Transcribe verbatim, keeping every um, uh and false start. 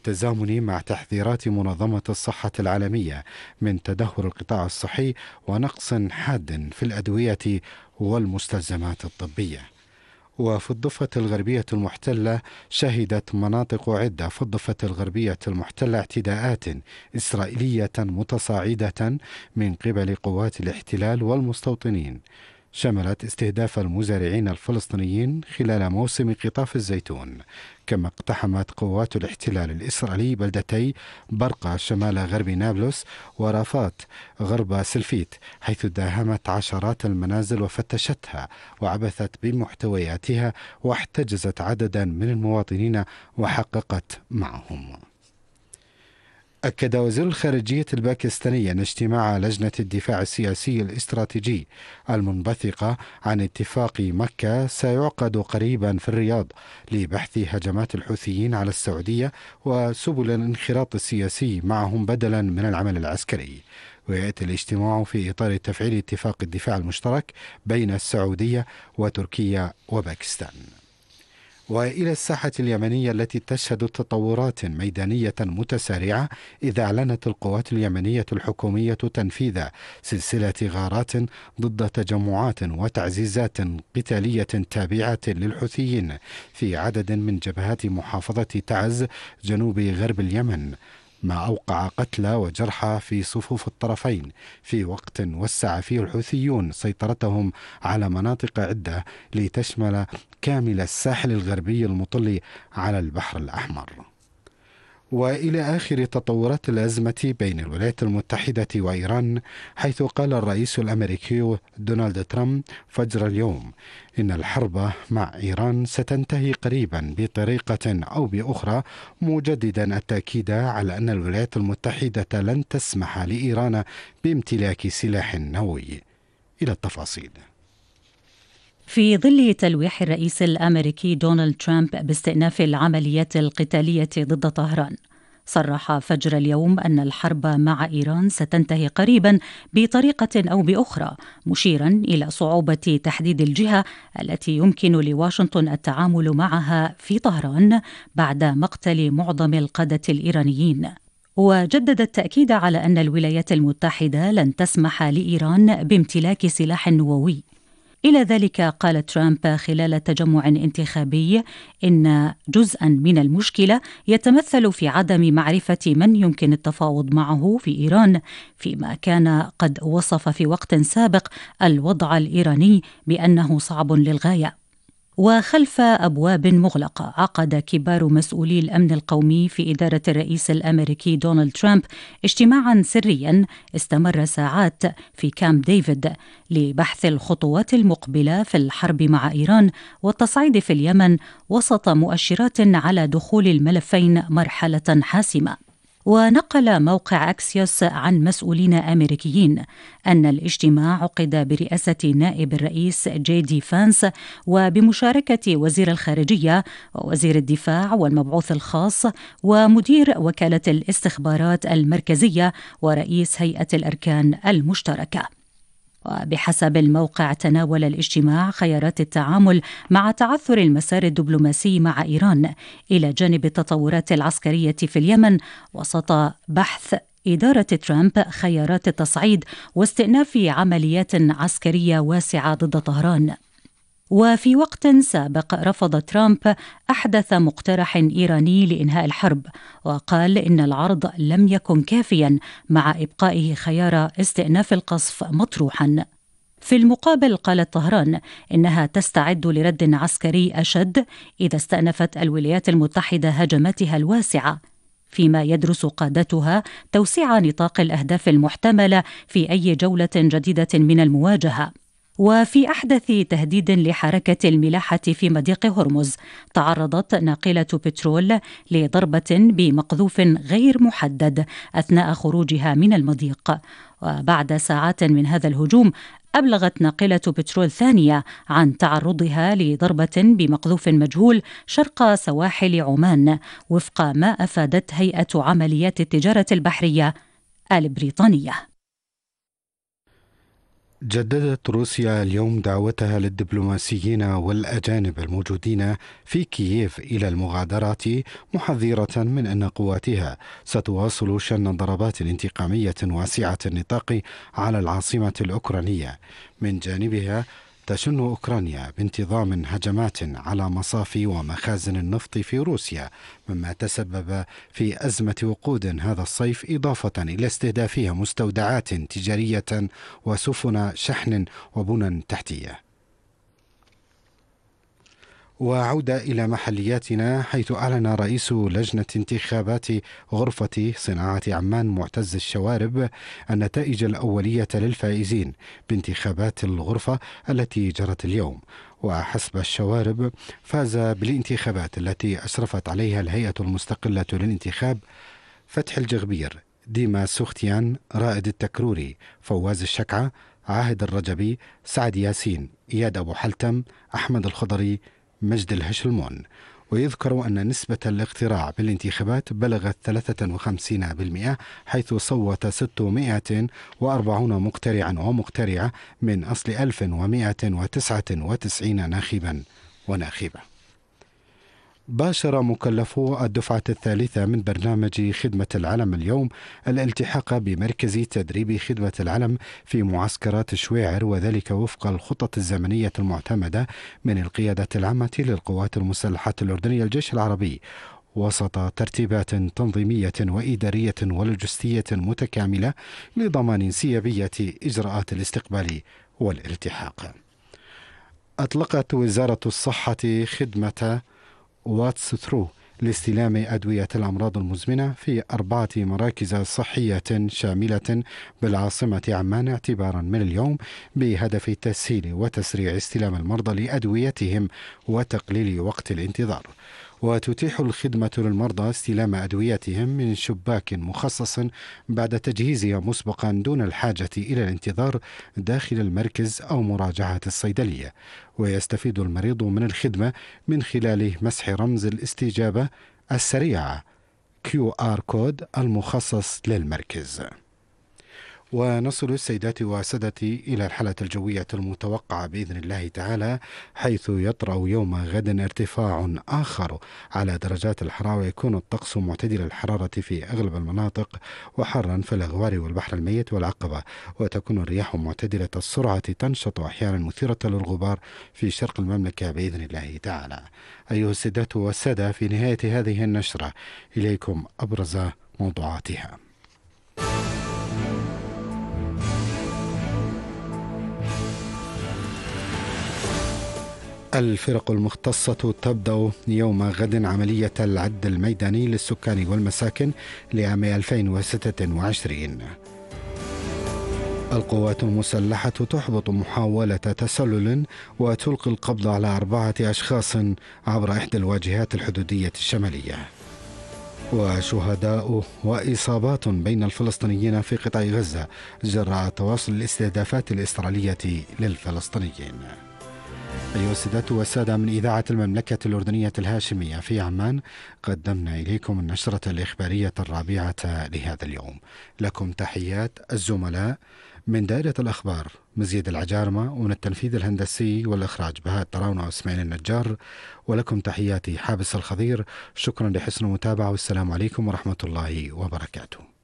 بالتزامن مع تحذيرات منظمة الصحة العالمية من تدهور القطاع الصحي ونقص حاد في الأدوية والمستلزمات الطبية. وفي الضفة الغربية المحتلة شهدت مناطق عدة في الضفة الغربية المحتلة اعتداءات إسرائيلية متصاعدة من قبل قوات الاحتلال والمستوطنين، شملت استهداف المزارعين الفلسطينيين خلال موسم قطاف الزيتون. كما اقتحمت قوات الاحتلال الإسرائيلي بلدتي برقة شمال غرب نابلس ورافات غرب سلفيت، حيث داهمت عشرات المنازل وفتشتها وعبثت بمحتوياتها واحتجزت عددا من المواطنين وحققت معهم. أكد وزير الخارجية الباكستاني أن اجتماع لجنة الدفاع السياسي الاستراتيجي المنبثقة عن اتفاق مكة سيعقد قريبا في الرياض لبحث هجمات الحوثيين على السعودية وسبل الانخراط السياسي معهم بدلا من العمل العسكري. ويأتي الاجتماع في إطار تفعيل اتفاق الدفاع المشترك بين السعودية وتركيا وباكستان. وإلى الساحة اليمنية التي تشهد تطورات ميدانية متسارعة، إذ أعلنت القوات اليمنية الحكومية تنفيذ سلسلة غارات ضد تجمعات وتعزيزات قتالية تابعة للحوثيين في عدد من جبهات محافظة تعز جنوب غرب اليمن، ما أوقع قتلى وجرحى في صفوف الطرفين، في وقت وسع فيه الحوثيون سيطرتهم على مناطق عدة لتشمل كامل الساحل الغربي المطل على البحر الأحمر. وإلى آخر تطورات الأزمة بين الولايات المتحدة وإيران، حيث قال الرئيس الأمريكي دونالد ترامب فجر اليوم إن الحرب مع إيران ستنتهي قريبا بطريقة أو بأخرى، مجددا التأكيد على أن الولايات المتحدة لن تسمح لإيران بامتلاك سلاح نووي. إلى التفاصيل. في ظل تلويح الرئيس الأمريكي دونالد ترامب باستئناف العمليات القتالية ضد طهران، صرح فجر اليوم أن الحرب مع إيران ستنتهي قريبا بطريقة أو بأخرى، مشيرا إلى صعوبة تحديد الجهة التي يمكن لواشنطن التعامل معها في طهران بعد مقتل معظم القادة الإيرانيين. وجدد التأكيد على أن الولايات المتحدة لن تسمح لإيران بامتلاك سلاح نووي. إلى ذلك قال ترامب خلال تجمع انتخابي إن جزءا من المشكلة يتمثل في عدم معرفة من يمكن التفاوض معه في إيران، فيما كان قد وصف في وقت سابق الوضع الإيراني بأنه صعب للغاية. وخلف أبواب مغلقة عقد كبار مسؤولي الأمن القومي في إدارة الرئيس الأمريكي دونالد ترامب اجتماعا سريا استمر ساعات في كامب ديفيد لبحث الخطوات المقبلة في الحرب مع إيران والتصعيد في اليمن، وسط مؤشرات على دخول الملفين مرحلة حاسمة. ونقل موقع أكسيوس عن مسؤولين أمريكيين أن الاجتماع عقد برئاسة نائب الرئيس جي دي فانس وبمشاركة وزير الخارجية ووزير الدفاع والمبعوث الخاص ومدير وكالة الاستخبارات المركزية ورئيس هيئة الأركان المشتركة. وبحسب الموقع تناول الاجتماع خيارات التعامل مع تعثر المسار الدبلوماسي مع إيران إلى جانب التطورات العسكرية في اليمن، وسط بحث إدارة ترامب خيارات التصعيد واستئناف عمليات عسكرية واسعة ضد طهران. وفي وقت سابق رفض ترامب أحدث مقترح إيراني لإنهاء الحرب، وقال إن العرض لم يكن كافيا مع إبقائه خيار استئناف القصف مطروحا. في المقابل قالت طهران إنها تستعد لرد عسكري أشد إذا استأنفت الولايات المتحدة هجماتها الواسعة، فيما يدرس قادتها توسيع نطاق الأهداف المحتملة في أي جولة جديدة من المواجهة. وفي أحدث تهديد لحركة الملاحة في مضيق هرمز، تعرضت ناقلة بترول لضربة بمقذوف غير محدد أثناء خروجها من المضيق. وبعد ساعات من هذا الهجوم أبلغت ناقلة بترول ثانية عن تعرضها لضربة بمقذوف مجهول شرق سواحل عمان، وفق ما أفادت هيئة عمليات التجارة البحرية البريطانية. جددت روسيا اليوم دعوتها للدبلوماسيين والأجانب الموجودين في كييف إلى المغادرة، محذرة من أن قواتها ستواصل شن ضربات انتقامية واسعة النطاق على العاصمة الأوكرانية. من جانبها تشن أوكرانيا بانتظام هجمات على مصافي ومخازن النفط في روسيا، مما تسبب في أزمة وقود هذا الصيف، إضافة إلى استهدافها مستودعات تجارية وسفن شحن وبنى تحتية. وعودة إلى محلياتنا، حيث أعلن رئيس لجنة انتخابات غرفة صناعة عمان معتز الشوارب النتائج الأولية للفائزين بانتخابات الغرفة التي جرت اليوم. وحسب الشوارب فاز بالانتخابات التي أشرفت عليها الهيئة المستقلة للانتخاب فتح الجغبير، ديما سختيان، رائد التكروري، فواز الشكعة، عاهد الرجبي، سعد ياسين، إياد أبو حلتم، أحمد الخضري، مجد الهشلمون. ويذكر أن نسبة الاقتراع بالانتخابات بلغت ثلاثة وخمسين بالمئة، حيث صوت ستمائة وأربعين مقترعا ومقترعة من أصل ألف ومائة وتسعة وتسعين ناخبا وناخبة. باشر مكلفو الدفعة الثالثة من برنامج خدمة العلم اليوم الالتحاق بمركز تدريب خدمة العلم في معسكرات شويعر، وذلك وفق الخطط الزمنية المعتمدة من القيادة العامة للقوات المسلحة الأردنية الجيش العربي، وسط ترتيبات تنظيمية وإدارية ولوجستية متكاملة لضمان انسيابية إجراءات الاستقبال والالتحاق. أطلقت وزارة الصحة خدمة واتس ثرو لاستلام أدوية الأمراض المزمنة في أربعة مراكز صحية شاملة بالعاصمة عمان اعتبارا من اليوم، بهدف تسهيل وتسريع استلام المرضى لأدويتهم وتقليل وقت الانتظار. وتتيح الخدمة للمرضى استلام أدويتهم من شباك مخصص بعد تجهيزها مسبقا، دون الحاجة إلى الانتظار داخل المركز أو مراجعة الصيدلية. ويستفيد المريض من الخدمة من خلال مسح رمز الاستجابة السريعة كيو آر كود المخصص للمركز. ونصل السيدات وسادتي إلى الحالة الجوية المتوقعة بإذن الله تعالى، حيث يطرأ يوم غد ارتفاع آخر على درجات الحرارة، ويكون الطقس معتدل الحرارة في أغلب المناطق، وحرا في الأغوار والبحر الميت والعقبة. وتكون الرياح معتدلة السرعة تنشط أحيانا مثيرة للغبار في شرق المملكة بإذن الله تعالى. أيها السيدات والسادة، في نهاية هذه النشرة إليكم أبرز موضوعاتها. الفرق المختصة تبدأ يوم غد عملية العد الميداني للسكان والمساكن لعام ألفين وستة وعشرين. القوات المسلحة تحبط محاولة تسلل وتلقي القبض على أربعة أشخاص عبر إحدى الواجهات الحدودية الشمالية. وشهداء وإصابات بين الفلسطينيين في قطاع غزة جراء تواصل الاستهدافات الإسرائيلية للفلسطينيين. أيها السادة والسادة، من إذاعة المملكة الأردنية الهاشمية في عمان قدمنا إليكم النشرة الإخبارية الرابعة لهذا اليوم. لكم تحيات الزملاء من دائرة الأخبار مزيد العجارمة، ومن التنفيذ الهندسي والإخراج بهاء الطراونة وإسماعيل النجار، ولكم تحياتي حابس الخضير. شكرا لحسن المتابعة، والسلام عليكم ورحمة الله وبركاته.